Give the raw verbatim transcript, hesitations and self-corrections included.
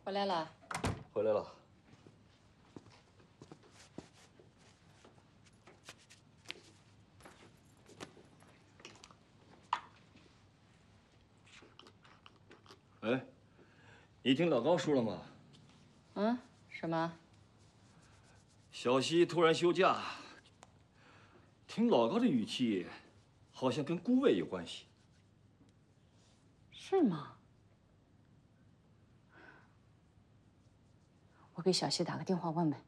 回来了。 回来了。哎，你听老高说了吗？ 嗯？什么？ 小西突然休假，听老高的语气，好像跟顾魏有关系。 是吗？我给小西打个电话问问。